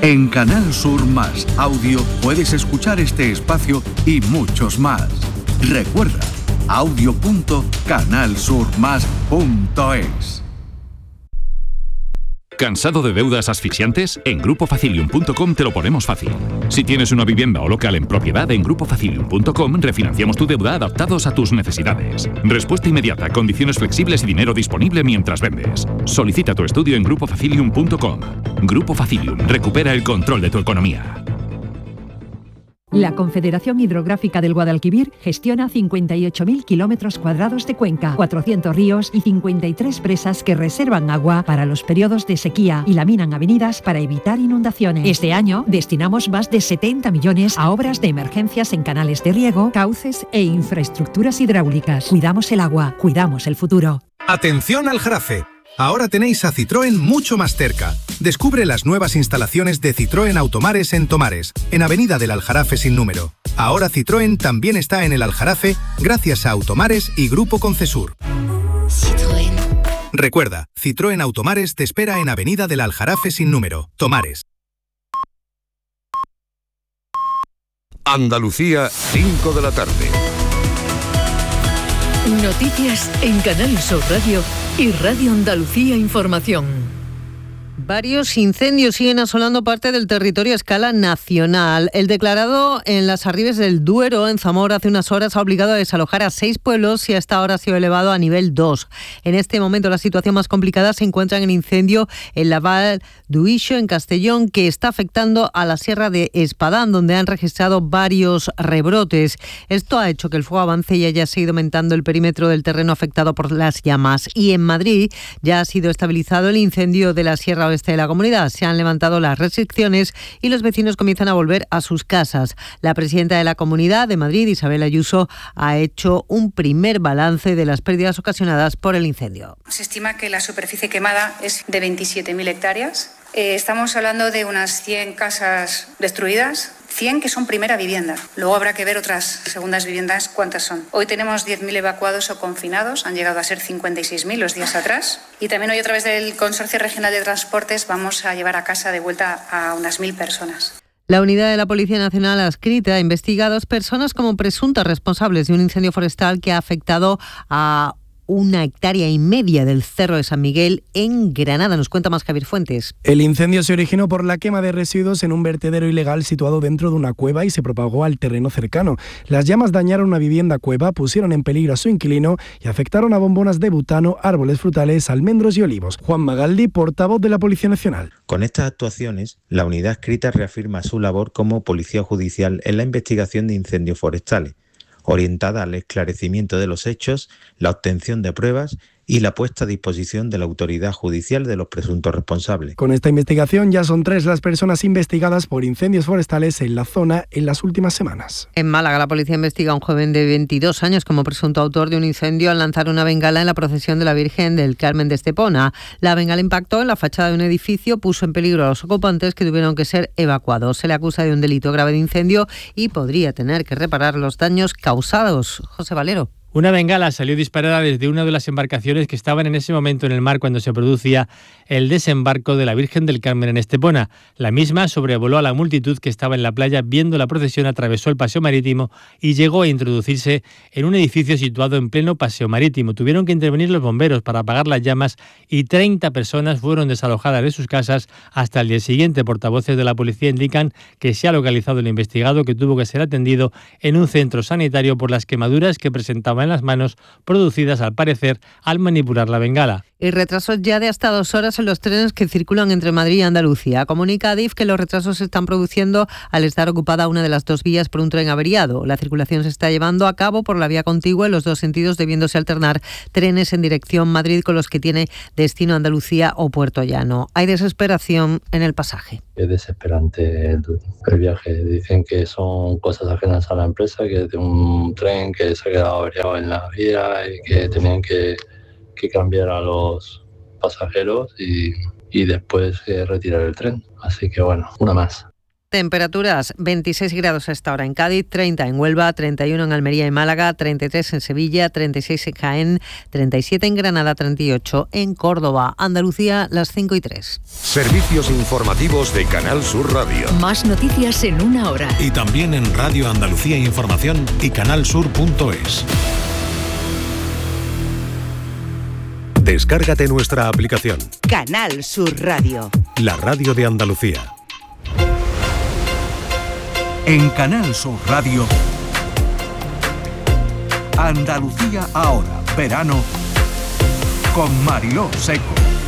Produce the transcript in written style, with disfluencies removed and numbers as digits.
En Canal Sur Más Audio puedes escuchar este espacio y muchos más. Recuerda, audio.canalsurmas.es. ¿Cansado de deudas asfixiantes? En GrupoFacilium.com te lo ponemos fácil. Si tienes una vivienda o local en propiedad, en GrupoFacilium.com refinanciamos tu deuda adaptados a tus necesidades. Respuesta inmediata, condiciones flexibles y dinero disponible mientras vendes. Solicita tu estudio en GrupoFacilium.com. Grupo Facilium, recupera el control de tu economía. La Confederación Hidrográfica del Guadalquivir gestiona 58.000 kilómetros cuadrados de cuenca, 400 ríos y 53 presas que reservan agua para los periodos de sequía y laminan avenidas para evitar inundaciones. Este año destinamos más de 70 millones a obras de emergencias en canales de riego, cauces e infraestructuras hidráulicas. Cuidamos el agua, cuidamos el futuro. ¡Atención al Jarafe! Ahora tenéis a Citroën mucho más cerca. Descubre las nuevas instalaciones de Citroën Automares en Tomares, en Avenida del Aljarafe sin número. Ahora Citroën también está en el Aljarafe gracias a Automares y Grupo Concesur. Citroën. Recuerda, Citroën Automares te espera en Avenida del Aljarafe sin número, Tomares. Andalucía, 5 de la tarde. Noticias en Canal Sur Radio y Radio Andalucía Información. Varios incendios siguen asolando parte del territorio a escala nacional. El declarado en las Arribes del Duero, en Zamora, hace unas horas ha obligado a desalojar a 6 pueblos y hasta ahora ha sido elevado a nivel 2. En este momento la situación más complicada se encuentra en el incendio en la Val d'Uixo, en Castellón, que está afectando a la Sierra de Espadán, donde han registrado varios rebrotes. Esto ha hecho que el fuego avance y haya seguido aumentando el perímetro del terreno afectado por las llamas. Y en Madrid ya ha sido estabilizado el incendio de la Sierra Oeste de la comunidad. Se han levantado las restricciones y los vecinos comienzan a volver a sus casas. La presidenta de la Comunidad de Madrid, Isabel Ayuso, ha hecho un primer balance de las pérdidas ocasionadas por el incendio. Se estima que la superficie quemada es de 27.000 hectáreas. Estamos hablando de unas 100 casas destruidas, 100 que son primera vivienda. Luego habrá que ver otras segundas viviendas cuántas son. Hoy tenemos 10.000 evacuados o confinados, han llegado a ser 56.000 los días atrás. Y también hoy a través del Consorcio Regional de Transportes vamos a llevar a casa de vuelta a unas 1.000 personas. La unidad de la Policía Nacional adscrita investiga a 2 personas como presuntas responsables de un incendio forestal que ha afectado a 1,5 hectáreas del Cerro de San Miguel en Granada. Nos cuenta más Javier Fuentes. El incendio se originó por la quema de residuos en un vertedero ilegal situado dentro de una cueva y se propagó al terreno cercano. Las llamas dañaron una vivienda cueva, pusieron en peligro a su inquilino y afectaron a bombonas de butano, árboles frutales, almendros y olivos. Juan Magaldi, portavoz de la Policía Nacional. Con estas actuaciones, la unidad adscrita reafirma su labor como policía judicial en la investigación de incendios forestales, orientada al esclarecimiento de los hechos, la obtención de pruebas y la puesta a disposición de la autoridad judicial de los presuntos responsables. Con esta investigación ya son 3 las personas investigadas por incendios forestales en la zona en las últimas semanas. En Málaga, la policía investiga a un joven de 22 años como presunto autor de un incendio al lanzar una bengala en la procesión de la Virgen del Carmen de Estepona. La bengala impactó en la fachada de un edificio, puso en peligro a los ocupantes que tuvieron que ser evacuados. Se le acusa de un delito grave de incendio y podría tener que reparar los daños causados. José Valero. Una bengala salió disparada desde una de las embarcaciones que estaban en ese momento en el mar cuando se producía el desembarco de la Virgen del Carmen en Estepona. La misma sobrevoló a la multitud que estaba en la playa viendo la procesión, atravesó el paseo marítimo y llegó a introducirse en un edificio situado en pleno paseo marítimo. Tuvieron que intervenir los bomberos para apagar las llamas y 30 personas fueron desalojadas de sus casas hasta el día siguiente. Portavoces de la policía indican que se ha localizado el investigado, que tuvo que ser atendido en un centro sanitario por las quemaduras que presentaba en las manos, producidas al parecer al manipular la bengala. Y retrasos ya de hasta 2 horas en los trenes que circulan entre Madrid y Andalucía. Comunica Adif que los retrasos se están produciendo al estar ocupada una de las 2 vías por un tren averiado. La circulación se está llevando a cabo por la vía contigua en los 2 sentidos, debiéndose alternar trenes en dirección Madrid con los que tiene destino Andalucía o Puerto Llano. Hay desesperación en el pasaje. Es desesperante el viaje. Dicen que son cosas ajenas a la empresa, que es de un tren que se ha quedado averiado en la vía y que tenían que cambiar a los pasajeros y después retirar el tren. Así que bueno, una más. Temperaturas 26 grados a esta hora en Cádiz, 30 en Huelva, 31 en Almería y Málaga, 33 en Sevilla, 36 en Jaén, 37 en Granada, 38 en Córdoba. Andalucía, las 5:03. Servicios informativos de Canal Sur Radio. Más noticias en una hora. Y también en Radio Andalucía Información y canalsur.es. Descárgate nuestra aplicación. Canal Sur Radio. La radio de Andalucía. En Canal Sur Radio, Andalucía ahora, verano, con Mariló Seco.